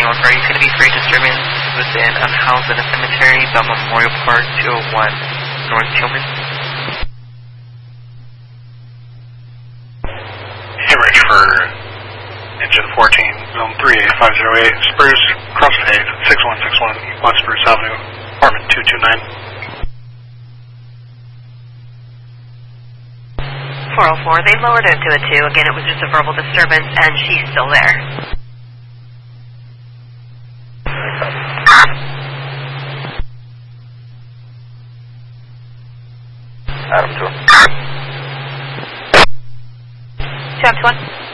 are you going to be for a disturbance within a house in a cemetery, Bell Memorial Park, 201 North Tillman? Hemorrhage for engine 14, zone 38508, Spruce, Crossfade, 6161, West Spruce Avenue, apartment 229. 404, they lowered it to a 2. Again, it was just a verbal disturbance, and she's still there. Adam 2. 2 up to 1.